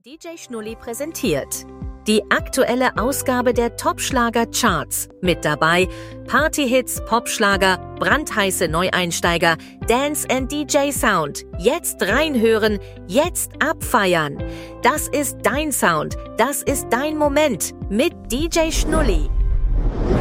DJ Schnulli präsentiert die aktuelle Ausgabe der Top-Schlager-Charts. Mit dabei Partyhits, Popschlager, brandheiße Neueinsteiger, Dance & DJ Sound. Jetzt reinhören, jetzt abfeiern. Das ist dein Sound, das ist dein Moment mit DJ Schnulli.